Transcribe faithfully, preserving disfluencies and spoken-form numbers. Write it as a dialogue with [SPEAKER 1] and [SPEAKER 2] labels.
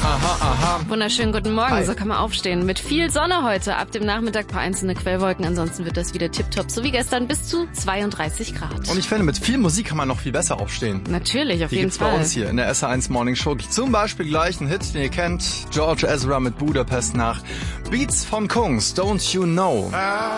[SPEAKER 1] Aha, aha.
[SPEAKER 2] Wunderschönen guten Morgen,
[SPEAKER 1] Hi.
[SPEAKER 2] so kann man aufstehen. Mit viel Sonne heute, ab dem Nachmittag paar einzelne Quellwolken, ansonsten wird das wieder tipptopp, so wie gestern, bis zu zweiunddreißig Grad.
[SPEAKER 1] Und ich finde, mit viel Musik kann man noch viel besser aufstehen.
[SPEAKER 2] Natürlich, auf
[SPEAKER 1] Die
[SPEAKER 2] jeden
[SPEAKER 1] gibt's
[SPEAKER 2] Fall.
[SPEAKER 1] bei uns hier in der S R eins Morning Show. Zum Beispiel gleich ein Hit, den ihr kennt. George Ezra mit Budapest nach Beats von Kungs, Don't You Know.